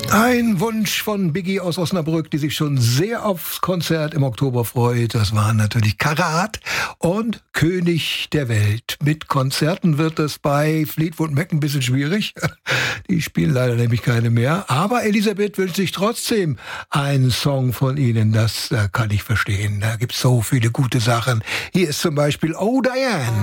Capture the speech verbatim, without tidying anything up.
Ein Wunsch von Biggie aus Osnabrück, die sich schon sehr aufs Konzert im Oktober freut. Das waren natürlich Karat und König der Welt. Mit Konzerten wird es bei Fleetwood Mac ein bisschen schwierig. Die spielen leider nämlich keine mehr. Aber Elisabeth wünscht sich trotzdem einen Song von Ihnen. Das äh, kann ich verstehen. Da gibt es so viele gute Sachen. Hier ist zum Beispiel Oh Diane.